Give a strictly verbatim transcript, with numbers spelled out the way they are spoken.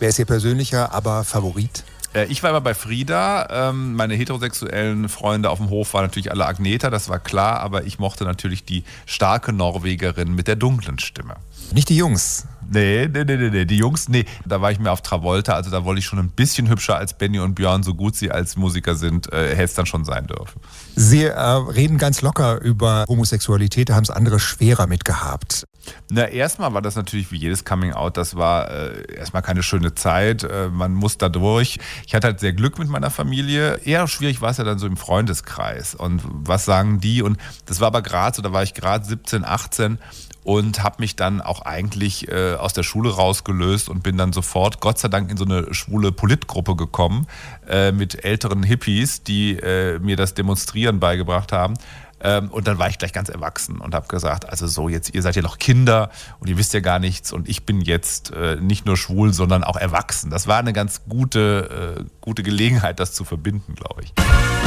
Wer ist Ihr persönlicher, aber Favorit? Ich war immer bei Frida. Meine heterosexuellen Freunde auf dem Hof waren natürlich alle Agneta, das war klar. Aber ich mochte natürlich die starke Norwegerin mit der dunklen Stimme. Nicht die Jungs? Nee, nee, nee, nee, die Jungs, nee. Da war ich mehr auf Travolta, also da wollte ich schon ein bisschen hübscher als Benny und Björn, so gut sie als Musiker sind, äh, hätte es dann schon sein dürfen. Sie äh, reden ganz locker über Homosexualität, da haben es andere schwerer mitgehabt. Na, erstmal war das natürlich wie jedes Coming-out, das war äh, erstmal keine schöne Zeit, äh, man muss da durch. Ich hatte halt sehr Glück mit meiner Familie, eher schwierig war es ja dann so im Freundeskreis und was sagen die und das war aber gerade so, da war ich gerade siebzehn, achtzehn und habe mich dann auch eigentlich äh, aus der Schule rausgelöst und bin dann sofort, Gott sei Dank, in so eine schwule Politgruppe gekommen äh, mit älteren Hippies, die äh, mir das Demonstrieren beigebracht haben. Ähm, und dann war ich gleich ganz erwachsen und habe gesagt, also so jetzt, ihr seid ja noch Kinder und ihr wisst ja gar nichts und ich bin jetzt äh, nicht nur schwul, sondern auch erwachsen. Das war eine ganz gute, äh, gute Gelegenheit, das zu verbinden, glaube ich.